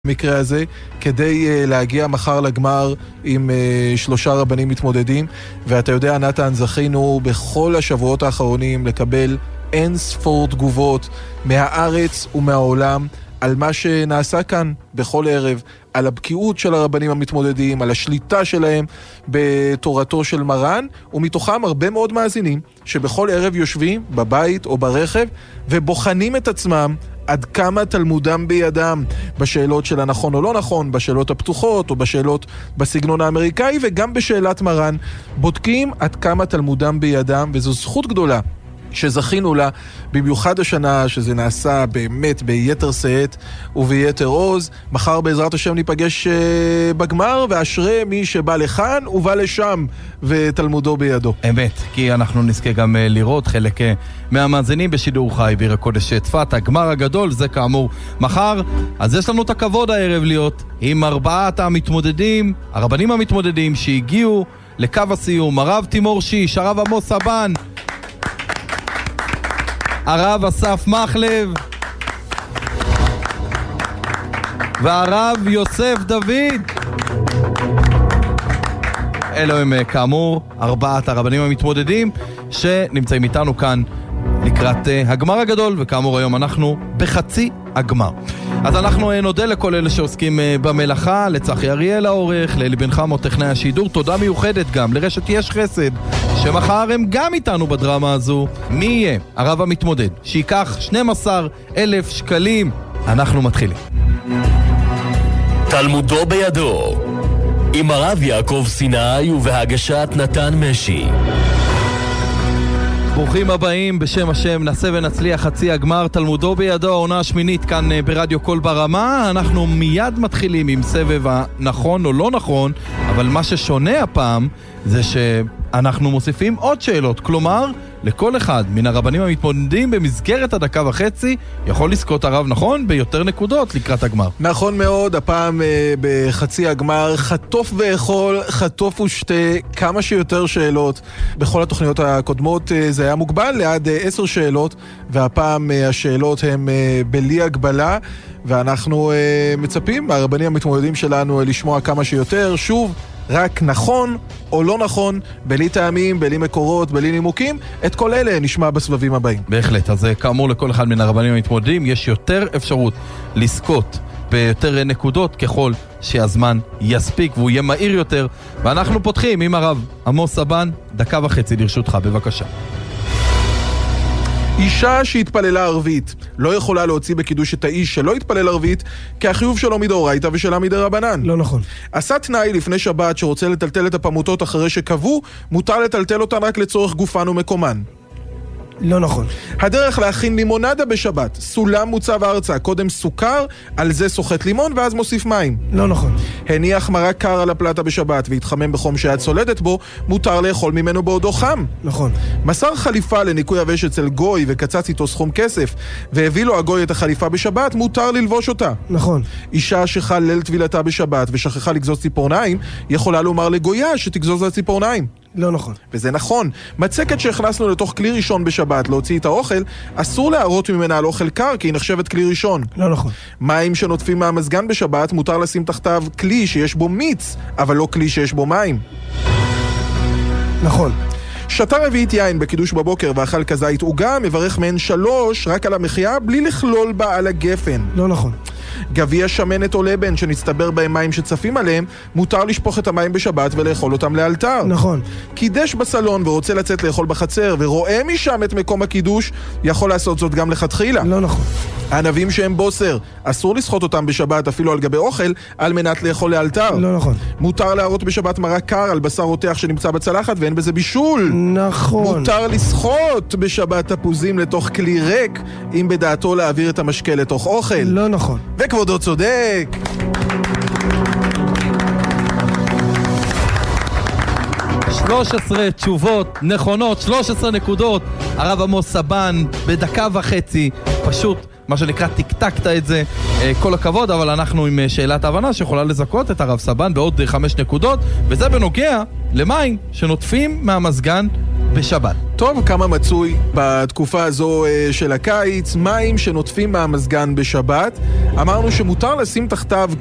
במקרה הזה, כדי להגיע מחר לגמר עם 3 רבנים מתמודדים. ואתה יודע, נתן, זכינו בכל השבועות האחרונים לקבל אין ספור תגובות מהארץ ומהעולם על מה שנעשה כאן בכל ערב, על הבקיאות של הרבנים המתמודדים, על השליטה שלהם בתורתו של מרן, ומתוכם הרבה מאוד מאזינים שבכל ערב יושבים בבית או ברכב ובוחנים את עצמם עד כמה תלמודם בידם בשאלות של הנכון או לא נכון, בשאלות הפתוחות או בשאלות בסגנון האמריקאי, וגם בשאלת מרן בודקים עד כמה תלמודם בידם, וזו זכות גדולה שזכינו לה, במיוחד השנה שזה נעשה באמת ביתר שאת וביתר עוז. מחר בעזרת השם ניפגש בגמר, ואשרי מי שבא לכאן ובא לשם ותלמודו בידו. אמת, כי אנחנו נזכה גם לראות חלק מהמאזינים בשידור חי בעיר הקודש צפת. הגמר הגדול זה כאמור מחר, אז יש לנו את הכבוד הערב להיות עם 4 המתמודדים, הרבנים המתמודדים שהגיעו לקו הסיום: הרב תימור שיש, הרב עמוס סבן, הרב אסף מחלב והרב יוסף דוד. אלו הם כאמור 4 הרבנים המתמודדים שנמצאים איתנו כאן לקראת הגמר הגדול, וכאמור היום אנחנו בחצי הגמר. אז אנחנו נודה לכל אלה שעוסקים במלאכה, לצחי אריאל העורך, לאלי בן חמו טכנאי השידור. תודה מיוחדת גם לרשת יש חסד שמחר הם גם איתנו בדרמה הזו. מי יהיה הרב המתמודד שיקח 12,000 שקלים? אנחנו מתחילים. תלמודו בידו עם הרב יעקב סיני ובהגשת נתן משי. ברוכים הבאים, בשם השם נעשה ונצליח חצי הגמר תלמודו בידו, העונה השמינית כאן ברדיו קול ברמה. אנחנו מיד מתחילים עם סבב הנכון או לא נכון, אבל מה ששונה הפעם זה שאנחנו מוסיפים עוד שאלות, כלומר לכל אחד מן הרבנים המתמודדים במסגרת הדקה וחצי יכול לזכות הרב נכון ביותר נקודות לקראת הגמר. נכון מאוד, הפעם בחצי הגמר חטוף ואכול, חטוף ושתה, כמה שיותר שאלות. בכל התוכניות הקודמות זה היה מוגבל לעד 10 שאלות, והפעם השאלות הן בלי הגבלה, ואנחנו מצפים מהרבנים המתמודדים שלנו לשמוע כמה שיותר. שוב, רק נכון או לא נכון, בלי טעמים, בלי מקורות, בלי נימוקים. את כל אלה נשמע בסבבים הבאים. בהחלט, אז כאמור לכל אחד מן הרבנים המתמודדים יש יותר אפשרות לזכות ביותר נקודות ככל שהזמן יספיק והוא יהיה מהיר יותר. ואנחנו פותחים עם הרב עמוס סבן, דקה וחצי לרשותך, בבקשה. אישה שהתפללה ערבית לא יכולה להוציא בקידוש את האיש שלא התפלל ערבית, כי החיוב שלו מדאורייתא ושלה מדרבנן. לא נכון. עשה תנאי לפני שבת שרוצה לטלטל את הפמוטות אחרי שקבעו, מותר לטלטל אותן רק לצורך גופן ומקומן. לא נכון. הדרך להכין לימונדה בשבת: סולם מוצב ארצה, קודם סוכר, על זה סוחט לימון ואז מוסיף מים. לא נכון. הניח מרק קר על הפלטה בשבת והתחמם בחום שאת צולדת בו, מותר לאכול ממנו בעודו חם. נכון. מסר חליפה לניקוי יבש אצל גוי וקצץ איתו סכום כסף והביא לו הגוי את החליפה בשבת, מותר ללבוש אותה. נכון. אישה שחל ליל טבילתה בשבת ושכחה לגזוז ציפורניים, יכולה לומר לגויה שתגזוז הציפורניים. לא נכון. וזה נכון. מצקת שהכנסנו לתוך כלי ראשון בשבת להוציא את האוכל, אסור להראות ממנה על אוכל קר, כי היא נחשבת כלי ראשון. לא נכון. מים שנוטפים מהמזגן בשבת, מותר לשים תחתיו כלי שיש בו מיץ, אבל לא כלי שיש בו מים. נכון. שתה רביעית יין בקידוש בבוקר ואכל כזית עוגה, מברך מהן 3 רק על המחיה בלי לכלול בה על הגפן. לא נכון. גביע שמנת או לבן שנסתבר בהם מים שצפים עליהם, מותר לשפוך את המים בשבת ולאכול אותם לאלתר. נכון. קידש בסלון ורוצה לצאת לאכול בחצר ורואה משם את מקום הקידוש, יכול לעשות זאת גם לכתחילה. לא נכון. הענבים שהם בוסר, אסור לשחוט אותם בשבת אפילו על גבי אוכל על מנת לאכול לאלתר. לא נכון. מותר להראות בשבת מרק קר על בשר רותח שנמצא בצלחת ואין בזה בישול. נכון. מותר לשחוט בשבת תפוזים לתוך כלי ריק אם בדעתו להעביר את המשקה לתוך אוכל. לא נכון. וכבודו צודק. +13 תשובות נכונות, 13 נקודות. הרב עמוס סבן בדקה וחצי, פשוט מה שנקרא תקתקת את זה. כל הכבוד, אבל אנחנו עם שאלת ההבנה שיכולה לזכות את הרב סבן בעוד 5 נקודות, וזה בנוגע למים שנוטפים מהמזגן בשבת. טוב, כמה מצוי בתקופה הזו של הקיץ, מים שנוטפים מהמזגן בשבת. אמרנו שמותר לשים תחתיו